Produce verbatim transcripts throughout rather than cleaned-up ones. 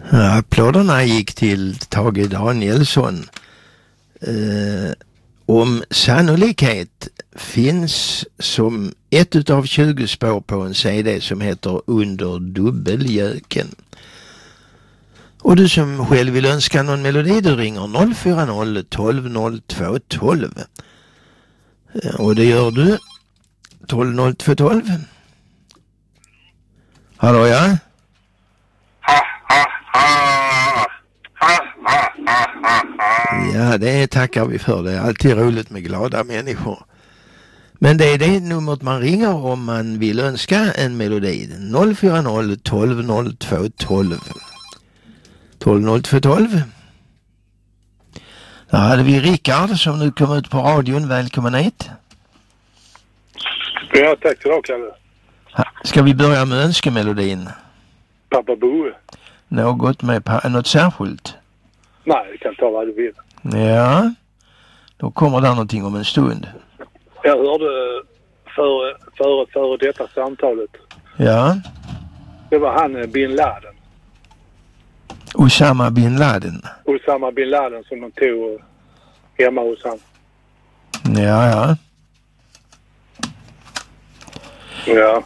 Ja, applåderna gick till Tage Danielsson. Eh, om sannolikhet finns som ett utav tjugo spår på en C D som heter Under dubbeljöken. Och du som själv vill önska någon melodi, du ringer noll fyra noll tolv noll två tolv. Eh, och det gör du tolv noll två tolv. Hallå, ja? Ja, det tackar vi för. Det är alltid roligt med glada människor. Men det är det numret man ringer om man vill önska en melodi. noll fyra noll tolv noll två tolv. tolv noll två tolv. Där hade vi Rickard som nu kom ut på radion. Välkommen hit. Ja, tack för det, Kalle. Ska vi börja med önskemelodin? Pappa Boe. Något med pa- något särskilt? Nej, det kan ta vad du vill. Ja, då kommer där någonting om en stund. Jag hörde före, före, före detta samtalet. Ja. Det var han Bin Laden. Osama Bin Laden. Osama Bin Laden som de tog hemma hos han. Ja, ja. Ja.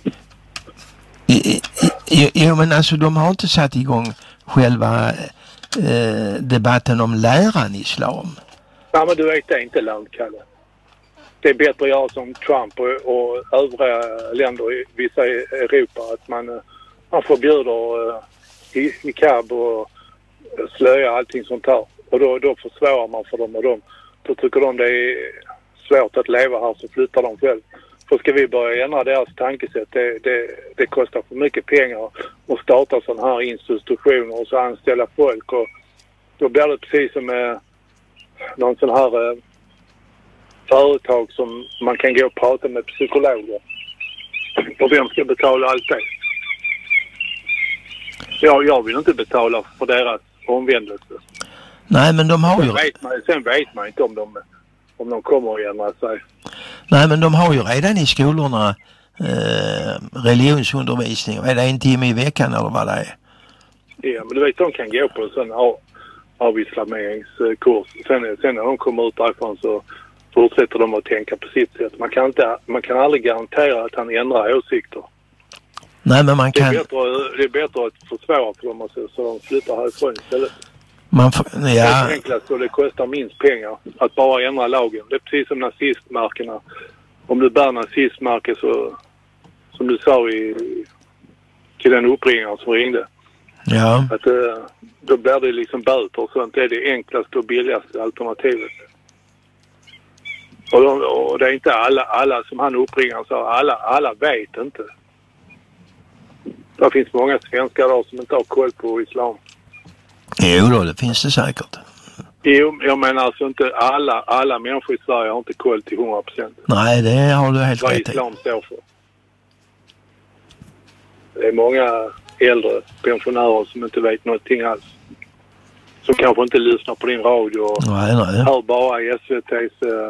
Jo, men alltså de har inte satt igång själva eh, debatten om läran islam. Ja, men du vet, det är inte land, Kalle. Det är bättre att göra som Trump och, och övriga länder i vissa i Europa. Att man, man förbjuder uh, hijab och slöja allting sånt här. Och då, då försvårar man för dem och dem. Då tycker de det är svårt att leva här, så flyttar de själv. För ska vi börja ändra deras tankesätt, det, det, det kostar för mycket pengar att starta sådana här institutioner och så anställa folk. Och då blir det precis som eh, någon sån här eh, företag som man kan gå och prata med psykologer. Och vem ska betala allt det? Ja, jag vill inte betala för deras omvändelse. Nej, men de har ju... Sen vet man, sen vet man inte om de, om de kommer att ändra sig. Nej, men de har ju redan i skolorna eh, religionsundervisning. Är det en timme i veckan eller vad det är? Ja, men du vet, de kan gå på en sån av, avislameringskurs. Sen, sen när de kommer ut därifrån så fortsätter de att tänka på sitt sätt. Man kan, inte, man kan aldrig garantera att han ändrar åsikter. Nej, men man kan... Det är bättre, det är bättre att försvåra för dem och så, så de flyttar härifrån istället. Man får, ja. Det är enklast och det kostar minst pengar att bara ändra lagen. Det är precis som nazistmärkena. Om du bär nazistmärke så, som du sa i, till den uppringaren som ringde. Ja. Att då blir det liksom böter och sånt. Det är det enklaste och billigaste alternativet. Och, de, och det är inte alla, alla som han uppringaren sa, alla, alla vet inte. Det finns många svenskar då som inte har koll på islam. Jo då, det finns det säkert. Jo, jag menar alltså inte alla, alla människor i Sverige har inte koll till hundra procent. Nej, det har du helt rätt i. Vad islam står för. Det är många äldre pensionärer som inte vet någonting alls. Som kanske inte lyssnar på din radio och nej, nej. hör bara S V T:s uh,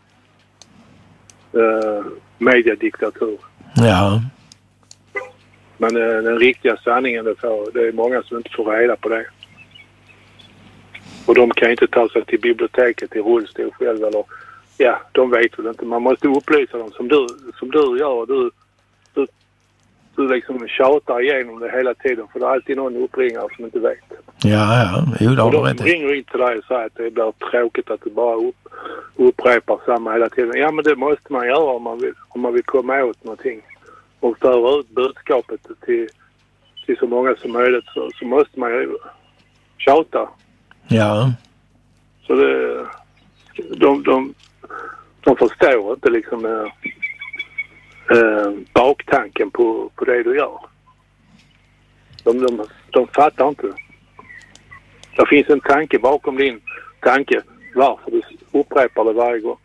uh, mediediktatur. Ja. Men uh, den riktiga sanningen, det, får, det är många som inte får reda på det. Och de kan inte ta sig till biblioteket i rullstol själv eller... Ja, de vet väl inte. Man måste upplysa dem som du, som du gör. Du, du, du liksom tjatar igenom det hela tiden. För det är alltid någon uppringare som inte vet. Ja, ja. Jo, det har och du de rätt i. ringer in till dig och säger att det blir tråkigt att du bara upp, upprepar samma hela tiden. Ja, men det måste man göra om man vill, om man vill komma åt någonting. Och föra ut budskapet till, till så många som möjligt så, så måste man ju tjata. Ja. Så det, de, de, de förstår inte liksom äh, äh, baktanken på, på det du gör. De, de, de fattar inte. Det finns en tanke bakom din tanke varför du upprepar det varje gång.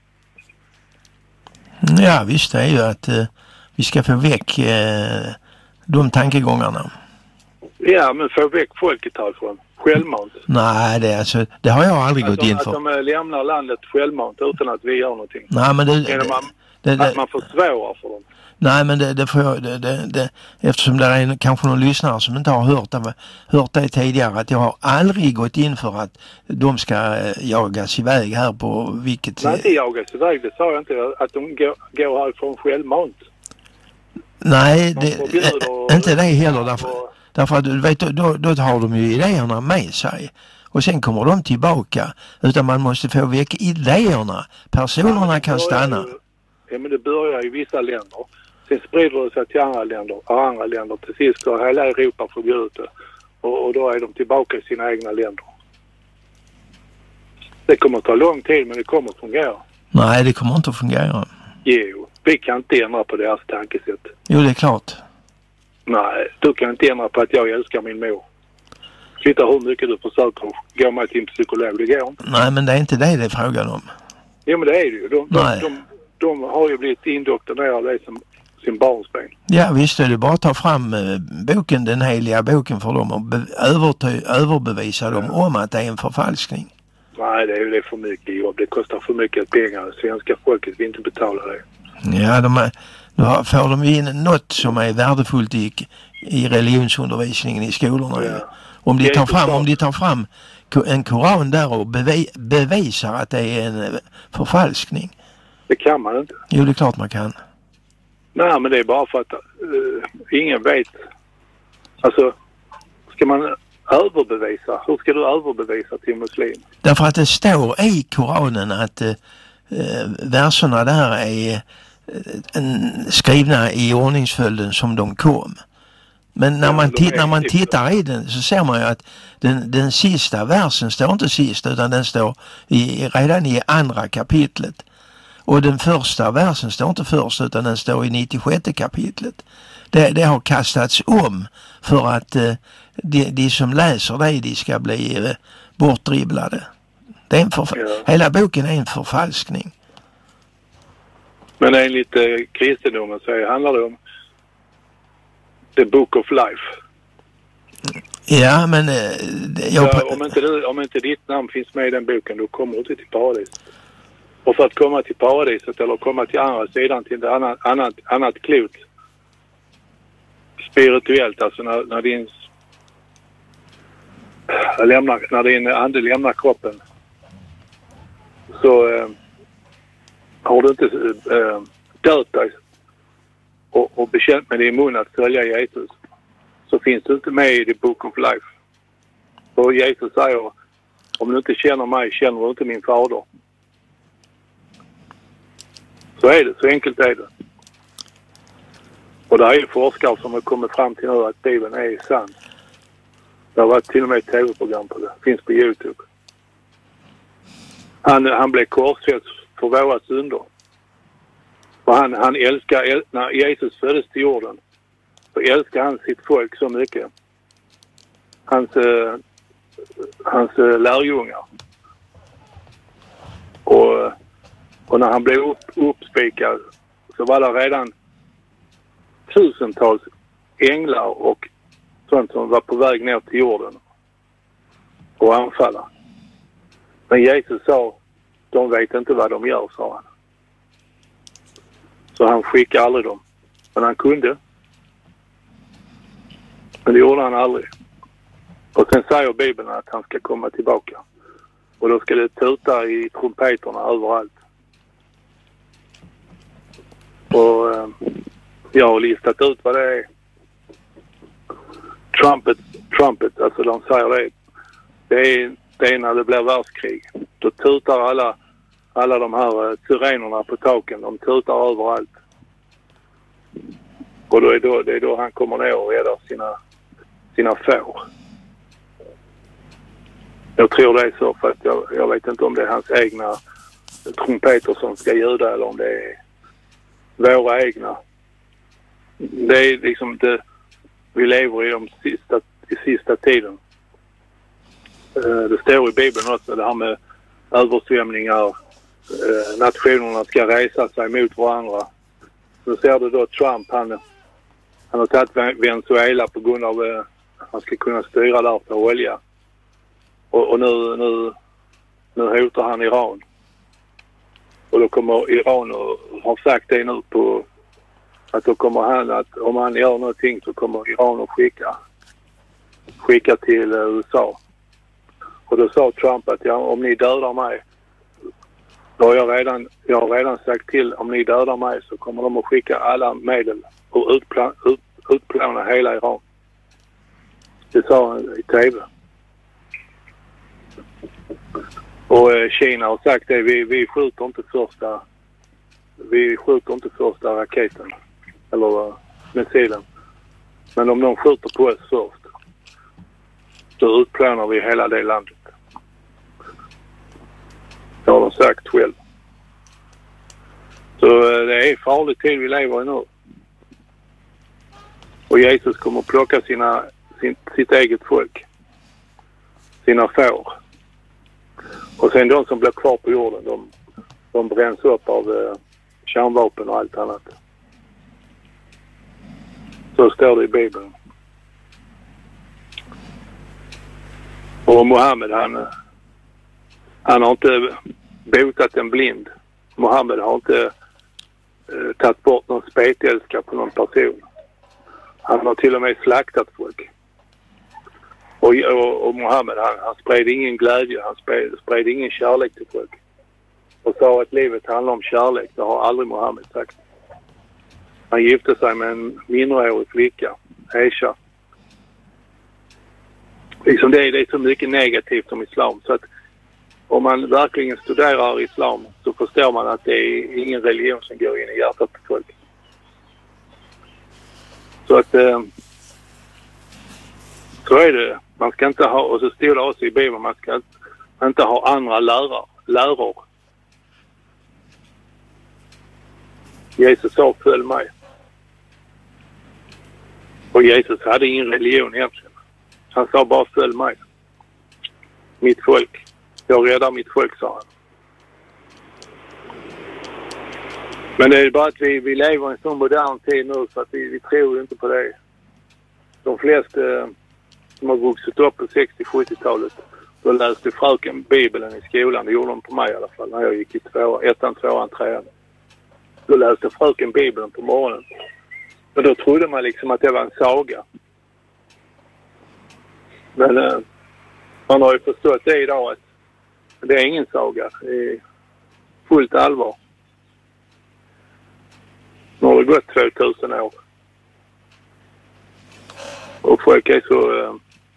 Ja, visst, det är ju att eh, vi ska få väck eh, de tankegångarna. Ja, men få väck folket härifrån. Självmant. Nej, det, alltså, det har jag aldrig att gått de, in för. Att de lämnar landet självmant utan att vi gör någonting. Nej, men det, Genom man, det, det, att man försvårar för dem. Nej, men det, det får jag, det, det, det, eftersom det är kanske någon lyssnare som inte har hört det, hört det tidigare, att jag har aldrig gått in för att de ska jagas iväg här på vilket... Nej, inte jagas iväg, det sa jag inte, att de går, går härifrån självmant. Nej, det, äh, inte det heller, därför, därför att du vet, då, då har de ju idéerna med sig. Och sen kommer de tillbaka, utan man måste få väck idéerna. Personerna kan stanna. Ja, men det börjar i vissa länder. Sen sprider det sig till andra länder. Och andra länder till sist har hela Europa förbjudit det. Och, och då är de tillbaka i sina egna länder. Det kommer att ta lång tid, men det kommer att fungera. Nej, det kommer inte att fungera. Jo, vi kan inte ändra på deras tankesätt. Jo, det är klart. Nej, du kan inte ändra på att jag älskar min mor. Titta hur mycket du försöker gå med till en psykolog, det går inte. Nej, men det är inte det det är frågan om. Ja, men det är det ju. De, de, de, de har ju blivit indoktrinerade som sin barnsben. Ja, visst är det bara att ta fram eh, boken, den heliga boken för dem och be- överty- överbevisa dem ja. om att det är en förfalskning. Nej, det är ju det för mycket jobb. Det kostar för mycket pengar. Svenska folket vill inte betala det. Ja, de är, då får de in något som är värdefullt i, i religionsundervisningen i skolorna. Ja. Om de tar fram, om de tar fram en koran där och bevi, bevisar att det är en förfalskning. Det kan man inte. Jo, det är klart man kan. Nej, men det är bara för att uh, ingen vet. Alltså, ska man överbevisa? Hur ska du överbevisa till muslim? Därför att det står i koranen att uh, verserna där är uh, skrivna i ordningsföljden som de kom. Men när, ja, man, t- när man tittar i den så ser man ju att den, den sista versen står inte sist, utan den står i, redan i andra kapitlet. Och den första versen står inte först, utan den står i nittiosjätte kapitlet. Det, det har kastats om för att eh, de, de som läser det, de ska bli eh, bortdribblade. Det är en förf- ja. Hela boken är en förfalskning. Men enligt eh, kristendomen så handlar det om The Book of Life. Ja, men... Eh, jag... ja, om, inte du, om inte ditt namn finns med i den boken, då kommer du inte till paradis. Och för att komma till paradiset eller komma till andra sidan, till ett annat, annat, annat klot spirituellt, alltså när, när din lämnar, när din ande lämnar kroppen, så eh, har du inte eh, dött dig och, och bekänt med din mun att följa Jesus, så finns du inte med i the Book of Life. Och Jesus säger, om du inte känner mig, känner du inte min fader. Så är det, så enkelt är det. Och det är ju forskare som har kommit fram till nu att Bibeln är sann. Det har varit till och med ett tv-program på det. Finns på YouTube. Han, han blev korsfäst för våra synder. Och han, han älskar, äl, när Jesus föddes till jorden, så älskar han sitt folk så mycket. Hans, eh, hans eh, lärjungar. Och, och när han blev upp, uppspikad så var det redan tusentals änglar och sånt som var på väg ner till jorden och anfalla. Men Jesus sa, de vet inte vad de gör, sa han. Så han skickade aldrig dem. Men han kunde. Men det gjorde han aldrig. Och sen säger Bibeln att han ska komma tillbaka. Och då ska det tuta i trumpeterna överallt. Och eh, jag har listat ut vad det är. Trumpet, trumpet, alltså de säger det. Det är, det är när det blir världskrig. Då tutar alla, alla de här uh, sirenerna på taken. De tutar överallt. Och då är då, det är då han kommer ner och räddar sina, sina får. Jag tror det är så, för att jag, jag vet inte om det är hans egna trumpeter som ska ljuda eller om det är våra egna. Det är liksom det vi lever i de sista, i sista tiden. Det står i Bibeln också, det här med översvämningar. Nationerna ska resa sig mot varandra. Så ser du då Trump, han, han har tagit Venezuela på grund av att han ska kunna styra där på olja. Och, och nu, nu, nu hotar han Iran. Och då kommer Iran och har sagt det nu på att då kommer han att om han gör någonting så kommer Iran att skicka skicka till U S A. Och då sa Trump att ja, om ni dödar mig, då har jag redan, jag har redan sagt till, om ni dödar mig så kommer de att skicka alla medel och utplan, ut, utplåna hela Iran. Det sa han i tv. Och eh, Kina har sagt det, vi, vi skjuter inte första vi skjuter inte första raketen eller uh, missilen. Men om de skjuter på oss först, då utplånar vi hela det landet. Det har de sagt själv. Så uh, det är farlig tid vi lever i nu. Och Jesus kommer att plocka sina, sin, sitt eget folk. Sina får. Och sen de som blir kvar på jorden, de, de bränns upp av uh, kärnvapen och allt annat. Så står det i Bibeln. Och Mohammed, han, han har inte botat en blind. Mohammed har inte uh, tagit bort någon spetälska på någon person. Han har till och med slaktat folk. Och, och, och Mohammed, han, han spred ingen glädje, han spred, spred ingen kärlek till folk. Och sa att livet handlar om kärlek, det har aldrig Mohammed sagt. Han gifte sig med en minderårig flicka, Aisha. Liksom det, det är så mycket negativt om islam, så att om man verkligen studerar islam så förstår man att det är ingen religion som går in i hjärtat på folk. Så att eh, så är det. Man ska inte ha, och så står det också i Bibeln, man ska inte ha andra lärare, läror. Jesus sa följ mig. Och Jesus hade ingen religion egentligen. Han sa bara följ mig. Mitt folk. Jag räddar mitt folk, sa han. Men det är bara att vi, vi lever i en sån modern tid nu så att vi, vi tror inte på det. De flesta som har vuxit upp på sextio-sjuttiotalet, då läste fröken Bibeln i skolan. Det gjorde de på mig i alla fall när jag gick i två, ettan, tvåan, trean. Då läste fröken Bibeln på morgonen. Men då trodde man liksom att det var en saga. Men eh, man har ju förstått det idag att det är ingen saga. Det är fullt allvar. Nu har det gått tvåtusen år. Och folk är så eh,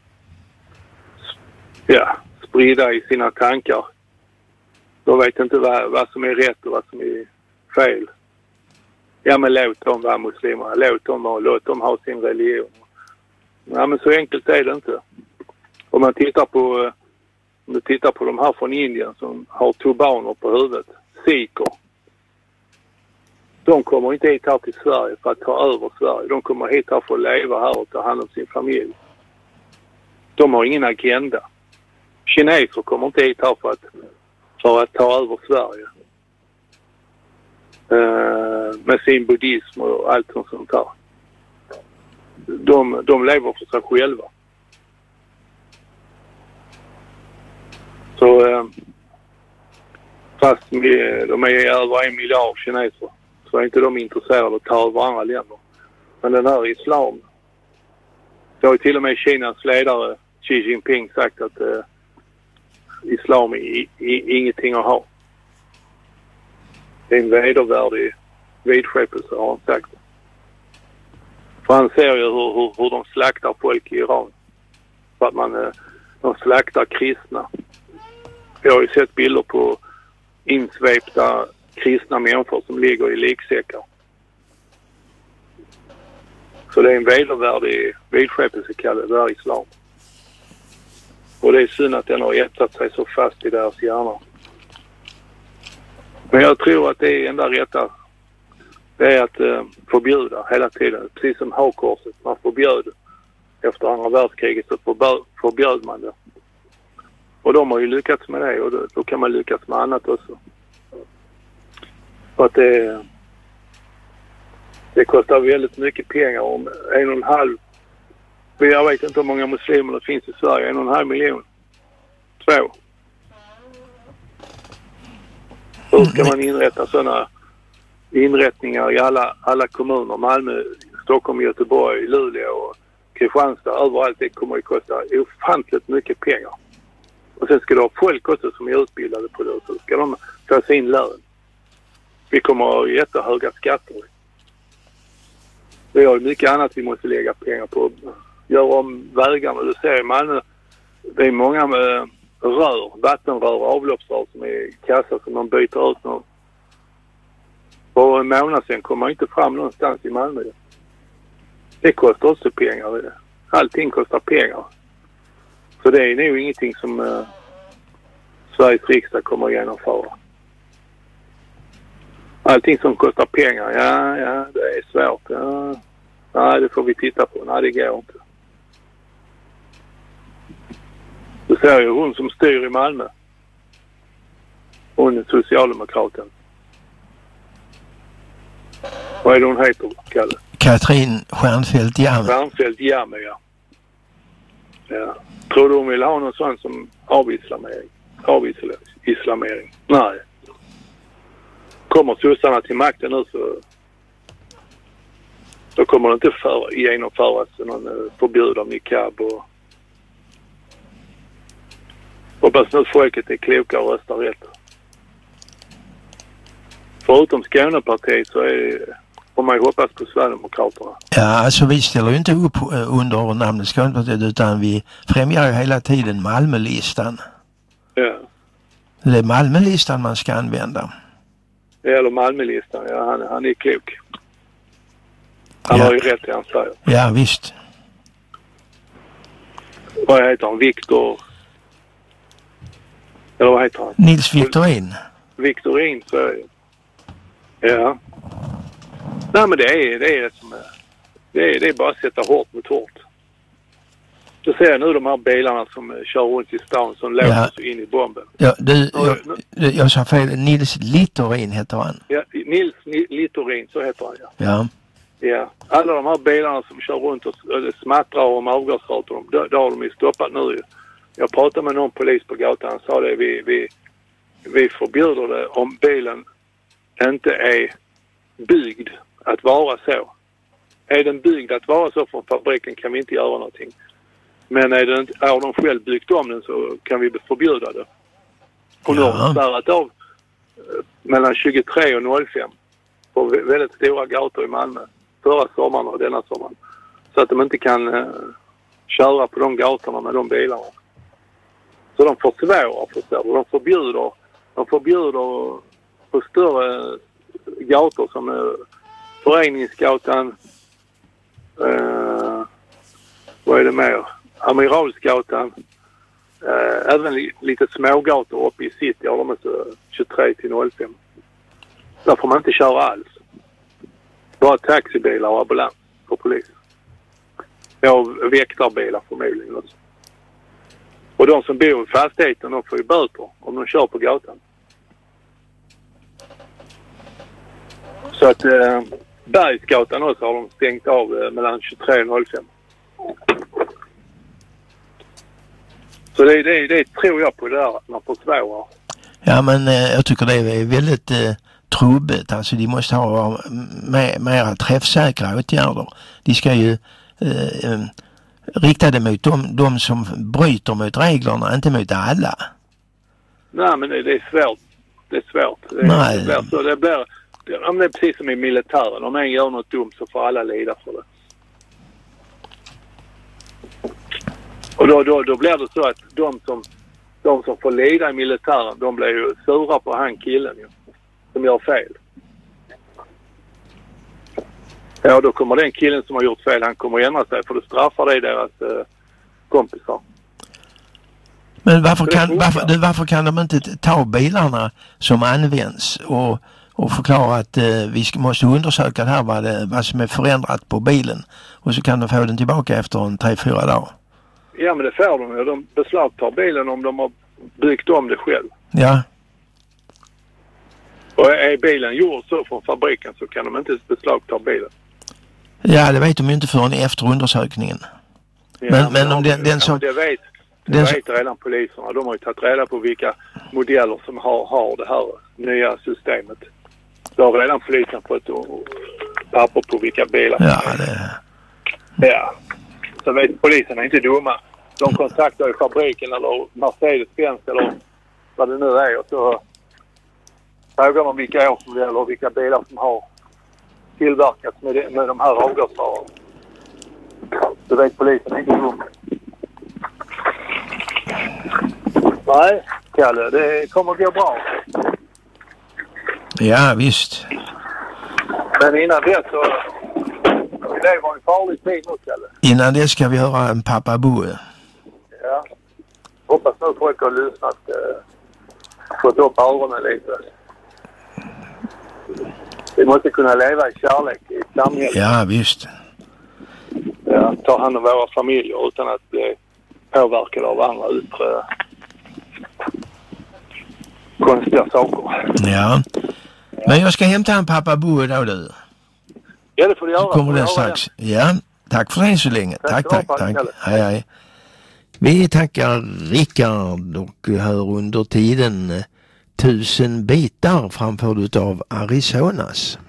ja, spridda i sina tankar. De vet inte vad, vad som är rätt och vad som är fel. Ja, men låt dem vara muslimer. Låt dem, och låt dem ha sin religion. Ja, men så enkelt är det inte. Om man tittar på om du tittar på de här från Indien som har turbaner på huvudet, sikher. De kommer inte hit här till Sverige för att ta över Sverige. De kommer hit här för att leva här och ta hand om sin familj. De har ingen agenda. Kineser kommer inte hit här för att, för att ta över Sverige. Uh, med sin buddhism och allt sånt här. De, de lever för sig själva. Så uh, fast vi, de är över en miljard kineser, så är inte de intresserade av att ta över andra länder. Men den här islam, det har ju till och med Kinas ledare Xi Jinping sagt att uh, islam är i, i, ingenting att ha. Det är en vedervärdig vidskepelse, har han sagt. För han ser ju hur, hur, hur de slaktar folk i Iran. För att man, de slaktar kristna. Jag har ju sett bilder på insvepta kristna människor som ligger i liksäckar. Så det är en vedervärdig vidskepelse, kallar det här islam. Och det är synd att den har etsat sig så fast i deras hjärna. Men jag tror att det är enda rätta. Det är att eh, förbjuda hela tiden. Precis som Hakorset. Man förbjöd efter andra världskriget, så förbjöd, förbjöd man det. Och de har ju lyckats med det. Och då, då kan man lyckas med annat också. För att det, det kostar väldigt mycket pengar. Om en och en halv... Jag vet inte hur många muslimer det finns i Sverige. En och en halv miljon. Två. Hur ska man inrätta sådana inrättningar i alla, alla kommuner. Malmö, Stockholm, Göteborg, Luleå och Kristianstad. Överallt det kommer att kosta ofantligt mycket pengar. Och sen ska du ha folk också som är utbildade på det. Så ska de få sin lön. Vi kommer att ha jättehöga skatter. Vi har mycket annat vi måste lägga pengar på. Göra om vägarna. Du ser i Malmö, det är många med rör, vattenrör och avloppsrör som är kassa som man byter ut nu. Och en månad sen kommer man inte fram någonstans i Malmö. Det kostar också pengar. Allting kostar pengar. Så det är nog ingenting som eh, Sveriges riksdag kommer att genomföra. Allting som kostar pengar, ja, ja, det är svårt. Ja. Nej, det får vi titta på. Nej, det går inte. Du ser ju hon som styr i Malmö. Hon är socialdemokraten. Vad är det hon heter, Kalle? Katrin Stjernfeldt Jammeh. Stjernfeldt Jammeh, ja. Ja. Tror du hon vill ha någon sån som avislamering? Avislamering? Nej. Kommer sossarna till makten nu så då kommer det inte för, genomföras någon uh, förbud av niqab och hoppas nu folket är kloka och röstar rätt. Förutom Skånepartiet så är får man ju hoppas på Sverigedemokraterna. Ja, alltså vi ställer ju inte upp under namnet Skånepartiet utan vi främjar ju hela tiden Malmölistan. Ja. Det är Malmölistan man ska använda. Eller Malmölistan, ja han, han är klok. Han ja. har ju rätt i han säger. Ja, visst. Vad heter han? Viktor? Eller vad heter han? Nils Victorin. Victorin, så är det. Ja. Nej, men det är det är det som är. Det är, det är bara att sätta hårt mot hårt. Du ser nu de här bilarna som kör runt i stan som låser ja. sig in i bomben. Ja, du, jag, jag sa fel. Nils Littorin heter han. Ja, Nils Littorin, så heter han, ja. Ja. Ja. Alla de här bilarna som kör runt och smattrar om avgasröter, då, då har de ju stoppat nu. Jag pratade med någon polis på gatan, han sa det, vi, vi, vi förbjuder det om bilen inte är byggd att vara så. Är den byggd att vara så från fabriken kan vi inte göra någonting. Men är den, har de själv byggt om den så kan vi förbjuda det. Och nu har de spärrat av mellan tjugotre och noll fem på väldigt stora gator i Malmö. Förra sommaren och denna sommaren. Så att de inte kan uh, köra på de gatorna med de bilarna. Så de försvårar förstår. De förbjuder, de förbjuder på större gator som uh, Föreningsgatan, uh, vad är det mer? Amiralsgatan, uh, även li- lite smågator uppe i city har de också tjugotre till noll fem. Där får man inte köra alls. Bara taxibilar och ambulans för polis. Ja, väktarbilar förmodligen också. Och de som bor i fastigheten de får ju böter om de kör på gatan. Så att eh, Bergsgatan också har de stängt av eh, mellan tjugotre och noll fem. Så det, det, det tror jag på det där att man försvårar. Ja, men eh, jag tycker det är väldigt eh, trubbigt. Alltså de måste ha mer, mera träffsäkra åtgärder. De ska ju eh, eh, rikta det mot de, de som bryter mot reglerna, inte mot alla. Nej, men det, det är svårt. Det är svårt. Det, Nej. Det blir, så det blir, om det är precis som i militären. Om en gör något dumt så får alla lida för det. Och då, då, då blir det så att de som, de som får lida i militären, de blir ju sura på han killen ju, som gör fel. Ja, då kommer den killen som har gjort fel, han kommer att ändra sig för det straffar det deras eh, kompisar. Men varför kan, varför, varför kan de inte ta bilarna som används och, och förklara att eh, vi ska, måste undersöka det här vad, det, vad som är förändrat på bilen och så kan de få den tillbaka efter en tre, fyra dagar? Ja, men det får de ju. De beslagtar bilen om de har byggt om det själv. Ja. Och är bilen gjord så från fabriken så kan de inte beslagta bilen. Ja, det vet de ju inte förrän efter undersökningen. Ja, men, men, men om de, den, den som... Det vet, det den vet redan poliserna. De har ju tagit reda på vilka modeller som har, har det här nya systemet. Då har redan polisen fått papper på vilka bilar. Ja, det... Ja. Så vet polisen är inte dumma. De kontaktar i fabriken eller Mercedes-Benz eller vad det nu är. Och så frågar de vilka årsmodeller och vilka bilar som har tillverkats med, det, med de här avgasvarorna. Så vet polisen inte dumma. Nej, Kalle, det kommer att gå bra. Ja, visst. Men innan det så... Det var en farlig tid nu, Kalle. Innan det ska vi höra en pappa Boe. Ja. Hoppas nu folk har lyssnat. Eh, fått upp öronen lite. Vi måste kunna leva i kärlek i samhället. Ja, visst. Ja, ta hand om våra familjer utan att bli påverkade av andra yttre konstiga saker. Ja. Men jag ska hämta en pappa Boe då, du. Ja, det får du göra. Så kommer den strax. Ja, tack för det så länge. Tack, tack, tack. tack. Hej, hej. Vi tackar Rickard och hör under tiden Tusen bitar framförd av Arizonas.